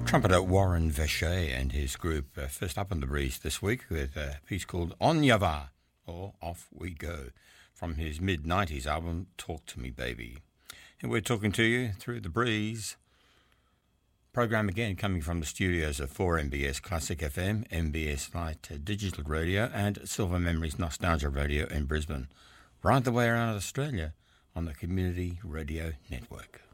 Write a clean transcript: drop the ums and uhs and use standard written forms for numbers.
Trumpeter Warren Vacher and his group first up on the breeze this week with a piece called On Ya Va, or Off We Go, from his mid-90s album Talk To Me Baby. And we're talking to you through the breeze program again, coming from the studios of 4MBS Classic FM, MBS Light Digital Radio and Silver Memories Nostalgia Radio in Brisbane, right the way around Australia on the Community Radio Network.